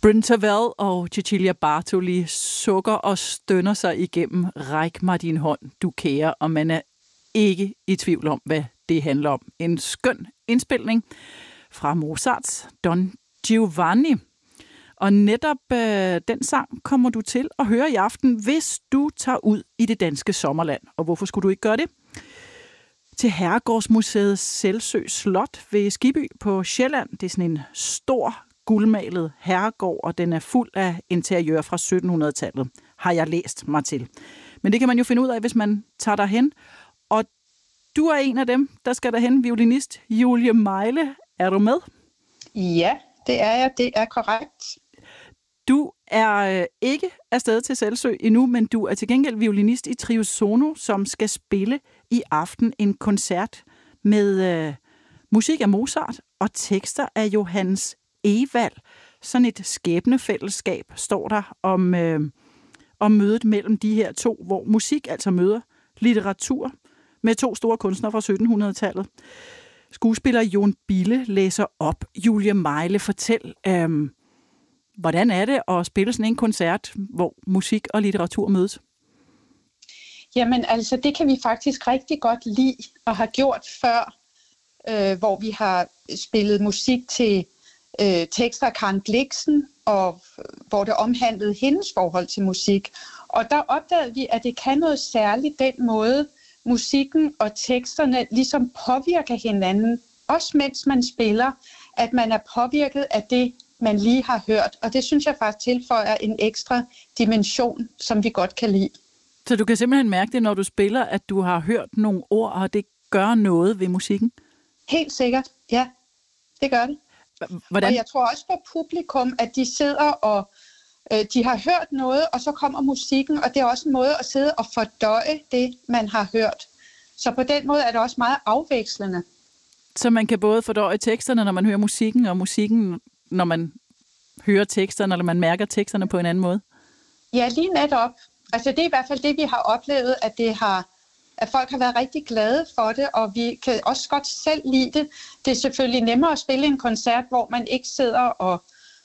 Bryn Tervel og Cecilia Bartoli sukker og stønner sig igennem Ræk mig din hånd, du kære, og man er ikke i tvivl om, hvad det handler om. En skøn indspilning fra Mozarts Don Giovanni. Og netop den sang kommer du til at høre i aften, hvis du tager ud i det danske sommerland. Og hvorfor skulle du ikke gøre det? Til Herregårdsmuseet Selsø Slot ved Skibby på Sjælland. Det er sådan en stor guldmalet herregård, og den er fuld af interiør fra 1700-tallet, har jeg læst mig til. Men det kan man jo finde ud af, hvis man tager derhen. Og du er en af dem, der skal derhen, violinist Julie Meile. Er du med? Ja, det er jeg. Det er korrekt. Du er ikke afsted til Selsø endnu, men du er til gengæld violinist i Trio Sono, som skal spille i aften en koncert med musik af Mozart og tekster af Johannes Ewald. Sådan et skæbnefællesskab står der om mødet mellem de her to, hvor musik altså møder litteratur med to store kunstnere fra 1700-tallet. Skuespiller Jon Bille læser op. Julie Meile, fortæl, hvordan er det at spille sådan en koncert, hvor musik og litteratur mødes? Jamen altså, det kan vi faktisk rigtig godt lide og har gjort før, hvor vi har spillet musik til tekster af Karen Blixen, og hvor det omhandlede hendes forhold til musik. Og der opdagede vi, at det kan noget særligt den måde, musikken og teksterne ligesom påvirker hinanden, også mens man spiller, at man er påvirket af det, man lige har hørt. Og det synes jeg faktisk tilføjer en ekstra dimension, som vi godt kan lide. Så du kan simpelthen mærke det, når du spiller, at du har hørt nogle ord, og det gør noget ved musikken? Helt sikkert, ja. Det gør det. Hvordan? Og jeg tror også på publikum, at de sidder og de har hørt noget, og så kommer musikken, og det er også en måde at sidde og fordøje det, man har hørt. Så på den måde er det også meget afvekslende. Så man kan både fordøje teksterne, når man hører musikken, og musikken, når man hører teksterne, eller man mærker teksterne på en anden måde? Ja, lige netop. Altså det er i hvert fald det, vi har oplevet, at folk har været rigtig glade for det, og vi kan også godt selv lide det. Det er selvfølgelig nemmere at spille en koncert, hvor man ikke sidder og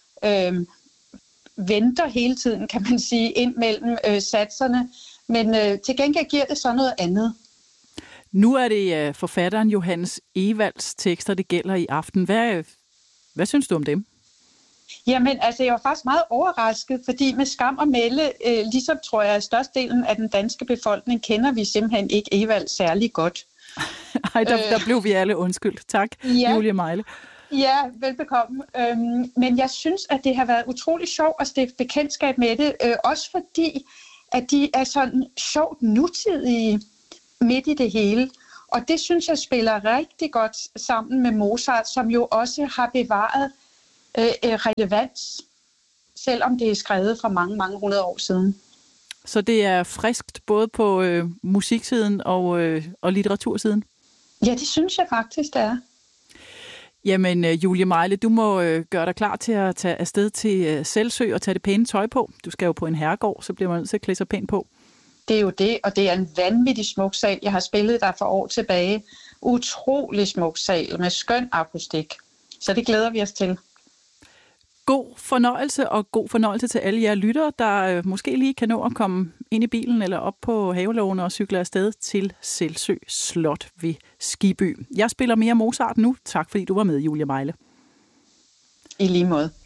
venter hele tiden, kan man sige, ind mellem satserne. Men til gengæld giver det så noget andet. Nu er det forfatteren Johannes Ewalds tekster, det gælder i aften. Hvad synes du om dem? Jamen, altså, jeg var faktisk meget overrasket, fordi med skam og melde, ligesom tror jeg, at størstedelen af den danske befolkning kender vi simpelthen ikke Ewald særlig godt. Ej, der blev vi alle undskyldt. Tak, ja. Julie Meile. Ja, velbekomme. Men jeg synes, at det har været utrolig sjovt at stifte bekendtskab med det, også fordi, at de er sådan sjovt nutidige midt i det hele. Og det synes jeg spiller rigtig godt sammen med Mozart, som jo også har bevaret relevans, selvom det er skrevet fra mange, mange hundrede år siden. Så det er friskt både på musiksiden og litteratursiden? Ja, det synes jeg faktisk, det er. Jamen, Julie Meile, du må gøre dig klar til at tage afsted til Selsø og tage det pæne tøj på. Du skal jo på en herregård, så bliver man nødt til at klæde sig pænt på. Det er jo det, og det er en vanvittig smuk sal. Jeg har spillet der for år tilbage. Utrolig smuk sal med skøn akustik. Så det glæder vi os til. God fornøjelse, og god fornøjelse til alle jer lyttere, der måske lige kan nå at komme ind i bilen eller op på havelågen og cykle afsted til Selsø Slot ved Skibby. Jeg spiller mere Mozart nu. Tak fordi du var med, Julie Meile. I lige måde.